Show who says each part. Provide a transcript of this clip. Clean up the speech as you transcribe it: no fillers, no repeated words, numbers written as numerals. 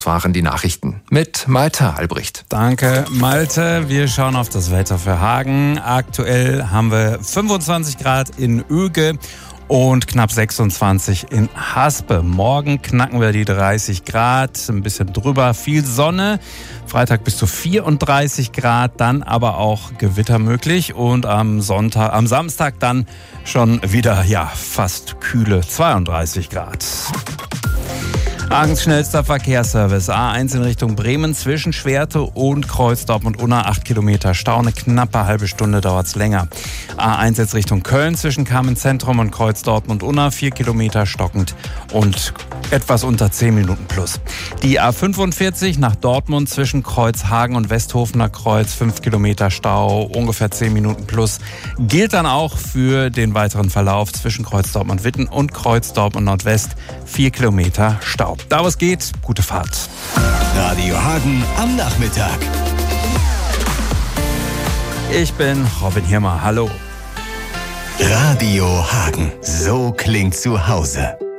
Speaker 1: Waren die Nachrichten mit Malte Albrecht.
Speaker 2: Danke, Malte. Wir schauen auf das Wetter für Hagen. Aktuell haben wir 25 Grad in Öge und knapp 26 in Haspe. Morgen knacken wir die 30 Grad, ein bisschen drüber, viel Sonne. Freitag bis zu 34 Grad, dann aber auch Gewitter möglich. Und am Samstag dann schon wieder, fast kühle 32 Grad. Hagens schnellster Verkehrsservice. A1 in Richtung Bremen zwischen Schwerte und Kreuz Dortmund-Unna 8 Kilometer Stau. Eine knappe halbe Stunde dauert's länger. A1 jetzt Richtung Köln zwischen Kamenz-Zentrum und Kreuz Dortmund-Unna 4 Kilometer stockend und etwas unter 10 Minuten plus. Die A45 nach Dortmund zwischen Kreuzhagen und Westhofener Kreuz 5 Kilometer Stau, ungefähr 10 Minuten plus. Gilt dann auch für den weiteren Verlauf zwischen Kreuz Dortmund-Witten und Kreuz Dortmund-Nordwest 4 Kilometer Stau. Da was geht, gute Fahrt.
Speaker 3: Radio Hagen am Nachmittag.
Speaker 2: Ich bin Robin Hirmer, hallo.
Speaker 3: Radio Hagen, so klingt zu Hause.